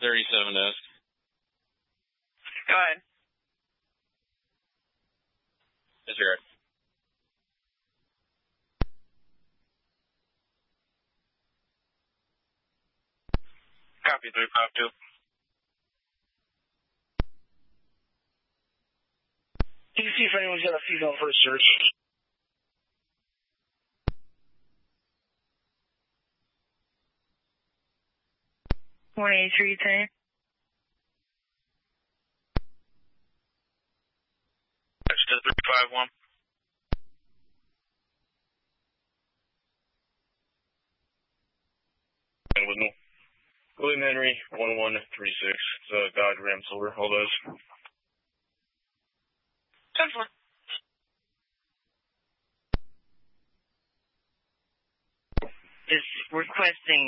37S. Go ahead. Disregard. Copy 352. Can you see if anyone's got a female for a search? $183.10. That's the 351. And with me. William Henry, 1136. It's a Dodge Ram Silver. All those. 10-4. Is requesting